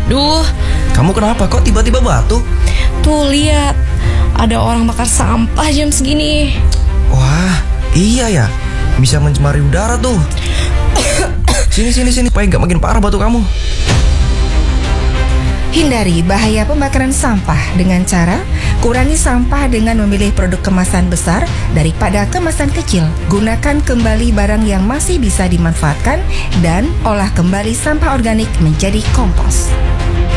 Duh, Kamu kenapa kok tiba-tiba batuk? tuh lihat, ada orang bakar sampah jam segini. Wah, iya ya. Bisa mencemari udara tuh. Sini, supaya nggak makin parah batuk kamu. Hindari bahaya pembakaran sampah dengan cara kurangi sampah dengan memilih produk kemasan besar daripada kemasan kecil. Gunakan kembali barang yang masih bisa dimanfaatkan dan olah kembali sampah organik menjadi kompos.